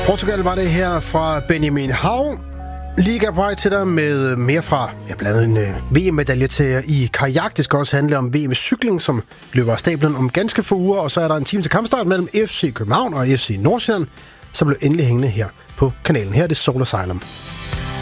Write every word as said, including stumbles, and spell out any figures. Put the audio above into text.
Portugal var det her fra Benjamin Hav. Liga på vej til dig med mere fra, jeg blandt en uh, V M-medalje til jer i kajak. Det skal også handle om V M-cykling, som løber af stablen om ganske få uger. Og så er der en time til kampstart mellem F C København og F C Nordsjælland, som blev endelig hængende her på kanalen. Her er det Soul Asylum.